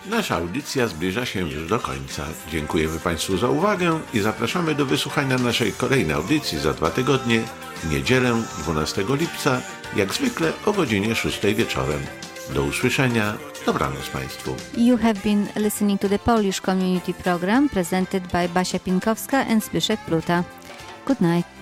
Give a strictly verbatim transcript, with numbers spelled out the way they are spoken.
Nasza audycja zbliża się już do końca. Dziękujemy Państwu za uwagę i zapraszamy do wysłuchania naszej kolejnej audycji za dwa tygodnie, w niedzielę dwunastego lipca, jak zwykle o godzinie szóstej wieczorem. Do usłyszenia. Dobranoc Państwu. You have been listening to the Polish Community Program presented by Basia Pinkowska and Zbyszek Pluta. Good night.